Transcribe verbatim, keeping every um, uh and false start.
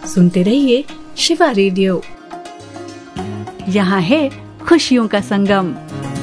सुनते रहिए शिवा रेडियो। यहाँ है खुशियों का संगम।